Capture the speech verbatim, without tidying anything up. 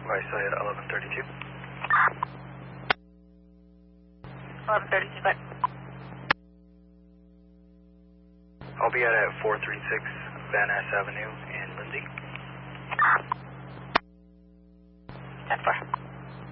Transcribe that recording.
Right side eleven thirty-two. eleven thirty-two, but I'll be at at four three six Van Ness Avenue in Lindsay. ten four.